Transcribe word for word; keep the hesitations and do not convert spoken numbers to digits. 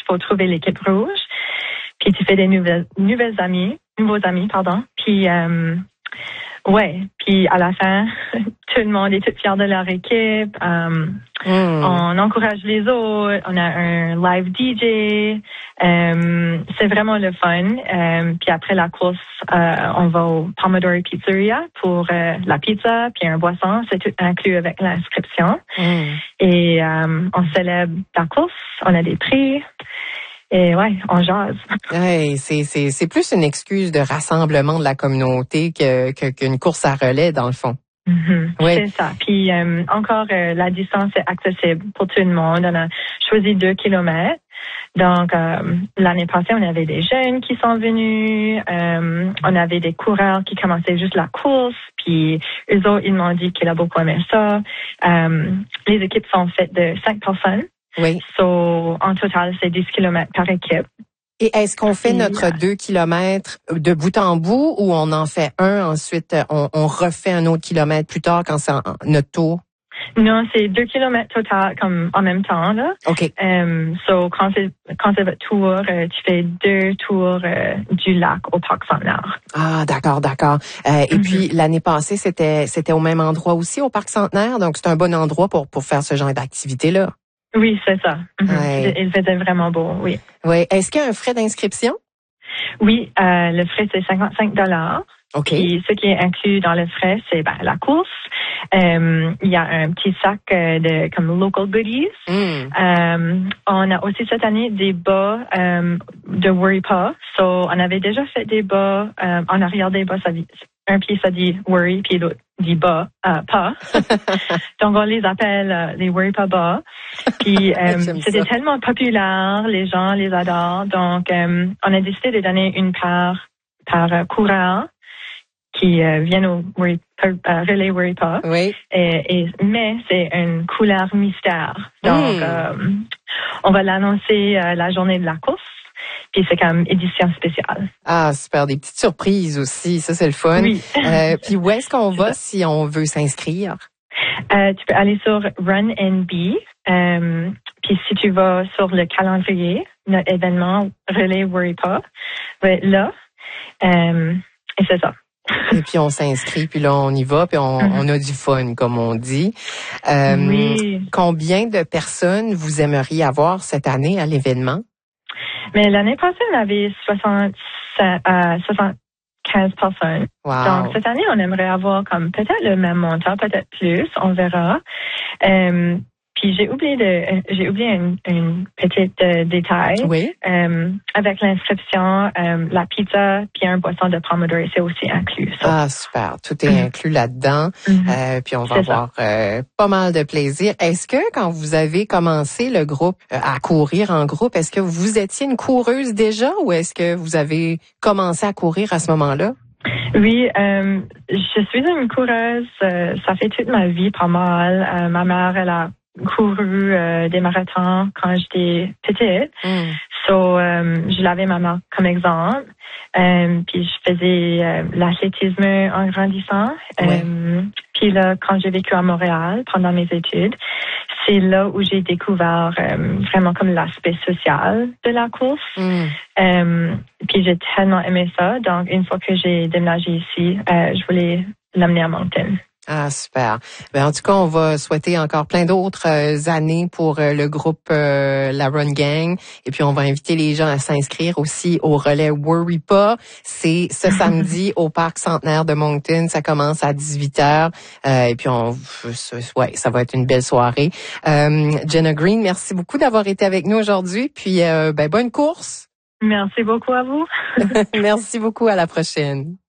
faut trouver l'équipe rouge. Puis tu fais des nouvelles, nouvelles amies, nouveaux amis, pardon. Puis, euh, ouais. Puis à la fin, tout le monde est tout fier de leur équipe. Euh, mm. On encourage les autres. On a un live D J. Euh, c'est vraiment le fun. Euh, puis après la course, euh, on va au Pomodoro Pizzeria pour euh, la pizza puis un boisson. C'est tout inclus avec l'inscription. Mm. Et euh, on célèbre la course. On a des prix. Et ouais, on jase. Hey, c'est c'est c'est plus une excuse de rassemblement de la communauté que, que qu'une course à relais dans le fond. Mm-hmm. Oui. C'est ça. Puis euh, encore, euh, la distance est accessible pour tout le monde. On a choisi deux kilomètres. Donc euh, l'année passée, on avait des jeunes qui sont venus. Euh, on avait des coureurs qui commençaient juste la course. Puis eux autres, ils m'ont dit qu'ils ont beaucoup aimé ça. Euh, les équipes sont faites de cinq personnes. Oui. So, en total, c'est dix kilomètres par équipe. Et est-ce qu'on fait Et, notre deux kilomètres de bout en bout ou on en fait un, ensuite on, on refait un autre kilomètre plus tard quand c'est en, notre tour? Non, c'est deux kilomètres total comme en même temps, là. OK. Um, so, quand c'est, quand c'est votre tour, euh, tu fais deux tours euh, du lac au Parc Centenaire. Ah, d'accord, d'accord. Euh, mm-hmm. Et puis, l'année passée, c'était, c'était au même endroit aussi, au Parc Centenaire. Donc, c'est un bon endroit pour, pour faire ce genre d'activité-là. Oui, c'est ça. Mm-hmm. Ouais. Il faisait vraiment beau, oui. Oui. Est-ce qu'il y a un frais d'inscription? Oui, euh, le frais, c'est cinquante-cinq dollars. OK. Et ce qui est inclus dans le frais, c'est ben, la course. Euh, il y a un petit sac euh, de comme local goodies. Mm. Euh, on a aussi cette année des bas euh, de Worry Pas. So, on avait déjà fait des bas. Euh, en arrière des bas, ça dit, un pied ça dit Worry, puis l'autre dit bas, euh, pas. Donc on les appelle euh, les Worry Pas bas. Puis euh, c'était ça. Tellement populaire, les gens les adorent. Donc euh, on a décidé de donner une part par euh, coureur qui euh, viennent au Worry, euh, relais Worry Pas. Oui. Et, et, mais c'est une couleur mystère. Donc, mm. euh, on va l'annoncer euh, la journée de la course. Puis c'est comme édition spéciale. Ah, super. Des petites surprises aussi. Ça, c'est le fun. Oui. euh, puis où est-ce qu'on va si on veut s'inscrire? Euh, tu peux aller sur Run N B. Euh, puis si tu vas sur le calendrier, notre événement Relais Worry Pas, ouais, là, euh, et c'est ça. Et puis on s'inscrit, puis là on y va, puis on, mm-hmm. on a du fun, comme on dit. Euh, oui. Combien de personnes vous aimeriez avoir cette année à l'événement? Mais l'année passée, on avait soixante, euh, soixante-quinze personnes. Wow. Donc cette année, on aimerait avoir comme peut-être le même montant, peut-être plus, on verra. Euh, Puis j'ai oublié de, j'ai oublié une, une petite euh, détail. Oui. Euh, avec l'inscription, euh, la pizza puis un boisson de Pomodoro, c'est aussi inclus. Ça. Ah super, tout est mm-hmm. inclus là-dedans. Mm-hmm. Euh, puis on va c'est avoir euh, pas mal de plaisir. Est-ce que quand vous avez commencé le groupe euh, à courir en groupe, est-ce que vous étiez une coureuse déjà ou est-ce que vous avez commencé à courir à ce moment-là? Oui, euh, je suis une coureuse. Euh, ça fait toute ma vie pas mal. Euh, ma mère, elle a couru euh, des marathons quand j'étais petite. Mm. So, euh, je l'avais ma mère comme exemple. Euh, puis je faisais euh, l'athlétisme en grandissant. Ouais. Euh, puis là, quand j'ai vécu à Montréal pendant mes études, c'est là où j'ai découvert euh, vraiment comme l'aspect social de la course. Mm. Euh, puis j'ai tellement aimé ça. Donc, une fois que j'ai déménagé ici, euh, je voulais l'amener à Moncton. Ah, super. Ben, en tout cas, on va souhaiter encore plein d'autres euh, années pour euh, le groupe euh, La Run Gang. Et puis, on va inviter les gens à s'inscrire aussi au relais Worry Pas. C'est ce samedi au Parc Centenaire de Moncton. Ça commence à dix-huit heures. Euh, et puis, on, ouais, ça va être une belle soirée. Euh, Jenna Green, merci beaucoup d'avoir été avec nous aujourd'hui. Puis, euh, ben, bonne course. Merci beaucoup à vous. Merci beaucoup. À la prochaine.